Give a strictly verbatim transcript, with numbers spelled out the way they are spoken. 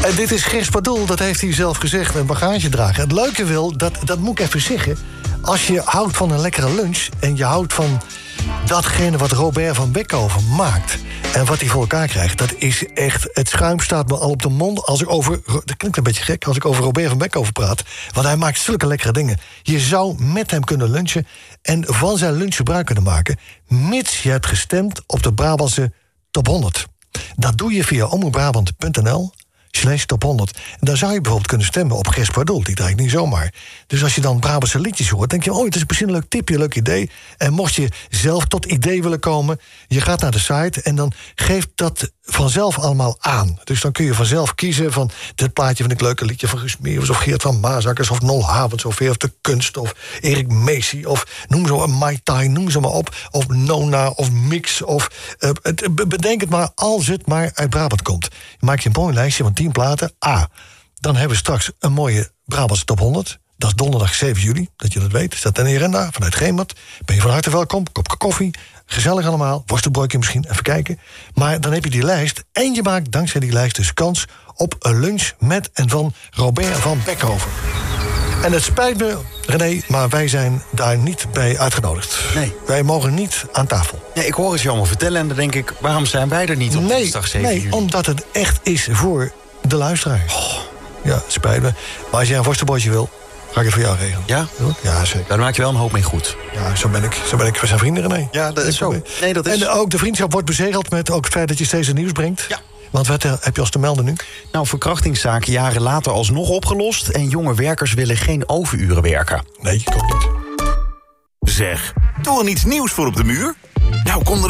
En dit is Gers Pardoel, dat heeft hij zelf gezegd, een bagagedrager. Het leuke wil, dat, dat moet ik even zeggen... als je houdt van een lekkere lunch en je houdt van datgene wat Robert van Beckhoven maakt... en wat hij voor elkaar krijgt, dat is echt... het schuim staat me al op de mond als ik over... dat klinkt een beetje gek als ik over Robert van Beckhoven praat... want hij maakt zulke lekkere dingen. Je zou met hem kunnen lunchen en van zijn lunch gebruik kunnen maken... mits je hebt gestemd op de Brabantse top honderd. Dat doe je via omroepbrabant punt n l slash top honderd. En daar zou je bijvoorbeeld kunnen stemmen op Gers Pardoel. Die draait niet zomaar. Dus als je dan Brabantse liedjes hoort, denk je... oh, het is misschien een leuk tipje, een leuk idee. En mocht je zelf tot idee willen komen... je gaat naar de site en dan geeft dat vanzelf allemaal aan. Dus dan kun je vanzelf kiezen van... dit plaatje vind ik leuk, een liedje van Guus Meeuwis... of Geert van Maasakkers, of Nol Havens... of Veer of de Kunst, of Erik Macy... of noem zo een Mai Tai, noem ze maar op... of Nona, of Mix, of... Uh, het, bedenk het maar, als het maar uit Brabant komt. Maak je een mooi lijstje van tien platen. A, dan hebben we straks een mooie Brabantse top honderd. Dat is donderdag zeven juli, dat je dat weet. Staat in de agenda, vanuit Gemert. Ben je van harte welkom, kopje koffie. Gezellig allemaal, worstelbroodje misschien, even kijken. Maar dan heb je die lijst en je maakt dankzij die lijst dus kans... op een lunch met en van Robert van Beckhoven. En het spijt me, René, maar wij zijn daar niet bij uitgenodigd. Nee. Wij mogen niet aan tafel. Nee, ik hoor het je allemaal vertellen en dan denk ik... waarom zijn wij er niet op nee, dinsdag zeven juli? Nee, omdat het echt is voor de luisteraar. Oh. Ja, spijt me. Maar als jij een worstelbroodje wil, ga ik het voor jou regelen. Ja? Ja, zeker. Daar maak je wel een hoop mee goed. Ja, zo ben ik. Zo ben ik. We zijn vrienden, René. Ja, dat is zo. Nee, dat is... En ook de vriendschap wordt bezegeld met ook het feit dat je steeds het nieuws brengt. Ja. Want wat heb je als te melden nu? Nou, verkrachtingszaak jaren later alsnog opgelost... en jonge werkers willen geen overuren werken. Nee, ik ook niet. Zeg, doe er iets nieuws voor op de muur? Nou, kom er